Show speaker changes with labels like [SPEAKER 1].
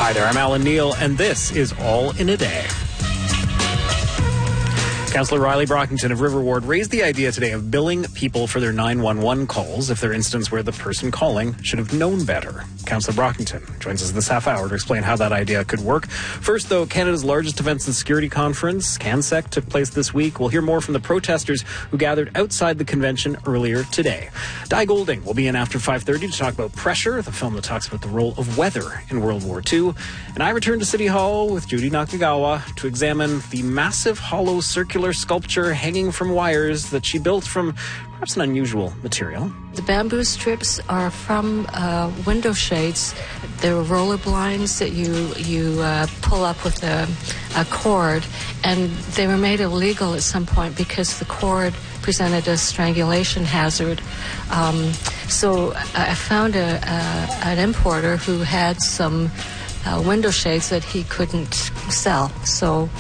[SPEAKER 1] Hi there, I'm Alan Neal, and this is All in a Day. Councillor Riley Brockington of River Ward raised the idea today of billing people for their 911 calls if they're incidents where the person calling should have known better. Councillor Brockington joins us this half hour to explain how that idea could work. First, though, Canada's largest defence and security conference, CANSEC, took place this week. We'll hear more from the protesters who gathered outside the convention earlier today. Di Golding will be in after 5:30 to talk about Pressure, the film that talks about the role of weather in World War II. And I return to City Hall with Judy Nakagawa to examine the massive hollow circular sculpture hanging from wires that she built from perhaps an unusual material.
[SPEAKER 2] The bamboo strips are from window shades. They were roller blinds that you pull up with a cord, and they were made illegal at some point because the cord presented a strangulation hazard. So I found an importer who had some window shades that he couldn't sell. So